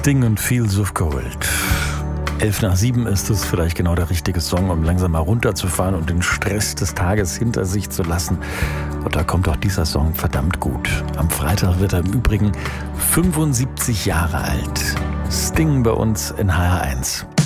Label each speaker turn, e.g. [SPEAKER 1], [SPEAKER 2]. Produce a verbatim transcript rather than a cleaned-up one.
[SPEAKER 1] Sting und Fields of Gold. Elf nach sieben ist es vielleicht genau der richtige Song, um langsam mal runterzufahren und den Stress des Tages hinter sich zu lassen. Und da kommt auch dieser Song verdammt gut. Am Freitag wird er im Übrigen fünfundsiebzig Jahre alt. Sting bei uns in H R eins.